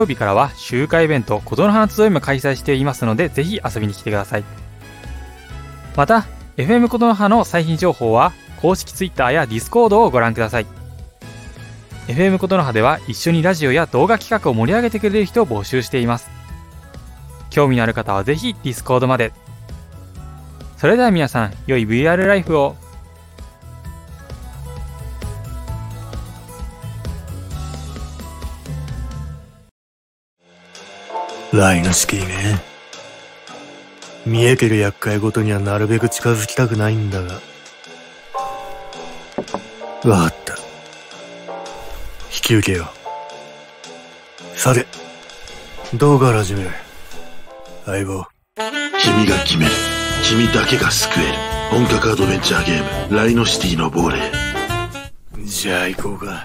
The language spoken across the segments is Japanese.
曜日からは集会イベント琴の花集いも開催していますので、ぜひ遊びに来てください。また FM 琴の葉の最新情報は公式 Twitter や Discord をご覧ください。 FM 琴の葉では一緒にラジオや動画企画を盛り上げてくれる人を募集しています。興味のある方はぜひ Discord まで。それでは皆さん、良い VR ライフを。 ライノシティね。見えてる厄介ごとにはなるべく近づきたくないんだが。わかった。引き受けよう。さて、どうから始める？相棒。 君が決める。君だけが救える。本格アドベンチャーゲーム、ライノシティの亡霊。 じゃあ行こうか。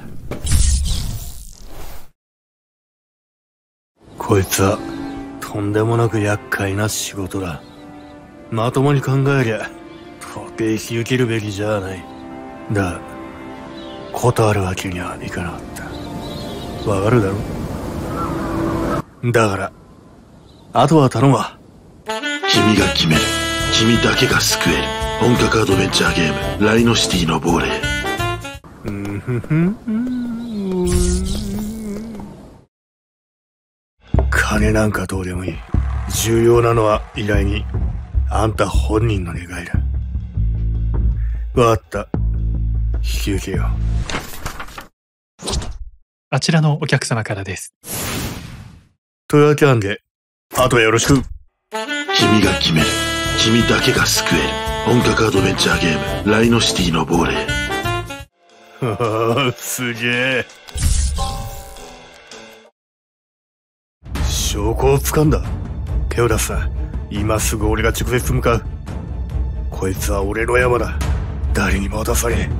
こいつは、とんでもなく厄介な仕事だ。まともに考えりゃ、到底引き受けるべきじゃない。だが、断るわけにはいかなかった。わかるだろ？だから、あとは頼むわ。 君が決める。君だけが救える。本格アドベンチャーゲーム、ライノシティの亡霊。 金なんかどうでもいい。重要なのは依頼人。あんた本人の願いだ。わかった。引き受けよう。 あちらのお客様からです。 というわけなんで、あとはよろしく。 君が決める。君だけが救える。本格アドベンチャーゲーム、ライノシティの亡霊。 すげえ。証拠を掴んだ。手を出すな。今すぐ俺が直接向かう。こいつは俺の山だ。誰にも渡さねえ。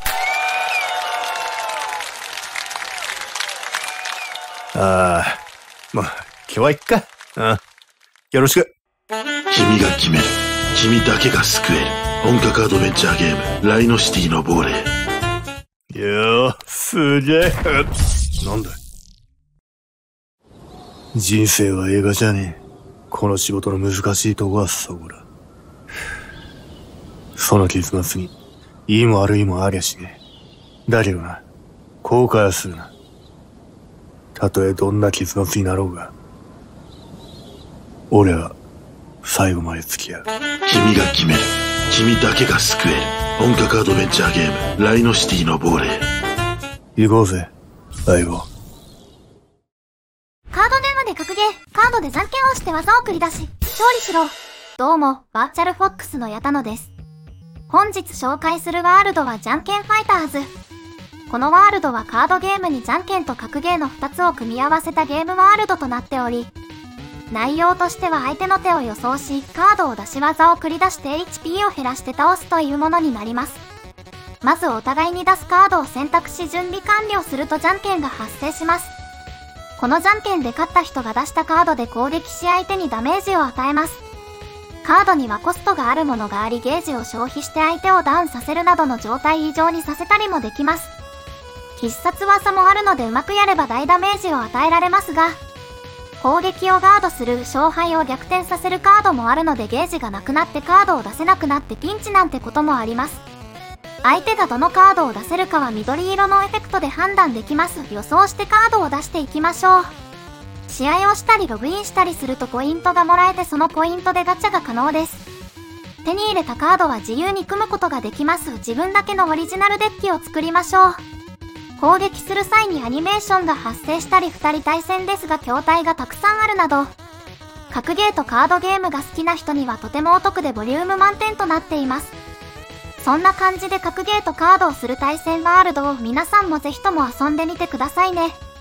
まあ、今日はいっか。よろしく。 君が決める。君だけが救える。本格アドベンチャーゲーム、ライノシティの亡霊。 すげえ。なんだ。人生は映画じゃねえ。この仕事の難しいとこはそこだ。その結末に、いいも悪いもありゃしねえ。だけどな、後悔はするな。たとえどんな結末になろうが、俺は最後まで付き合う。 君が決める。君だけが救える。本格アドベンチャーゲーム、ライノシティの亡霊。 行こうぜ、相棒。 カードゲームで格ゲー、カードでじゃんけんをして技を繰り出し、勝利しろ。どうも、バーチャルフォックスの矢田野です。本日紹介するワールドはじゃんけんファイターズ。このワールドはカードゲームにじゃんけんと格ゲーの2つを組み合わせたゲームワールドとなっており、内容としては相手の手を予想し、カードを出し技を繰り出して HP を減らして倒すというものになります。まずお互いに出すカードを選択し準備完了するとじゃんけんが発生します。このじゃんけんで勝った人が出したカードで攻撃し相手にダメージを与えます。カードにはコストがあるものがありゲージを消費して相手をダウンさせるなどの状態異常にさせたりもできます。必殺技もあるのでうまくやれば大ダメージを与えられますが、攻撃をガードする勝敗を逆転させるカードもあるのでゲージがなくなってカードを出せなくなってピンチなんてこともあります。相手がどのカードを出せるかは緑色のエフェクトで判断できます。予想してカードを出していきましょう。試合をしたりログインしたりするとポイントがもらえてそのポイントでガチャが可能です。手に入れたカードは自由に組むことができます。自分だけのオリジナルデッキを作りましょう。攻撃する際にアニメーションが発生したり2人対戦ですが筐体がたくさんあるなど、格ゲーとカードゲームが好きな人にはとてもお得でボリューム満点となっています。そんな感じで格ゲーとカードをする対戦ワールドを皆さんもぜひとも遊んでみてくださいね。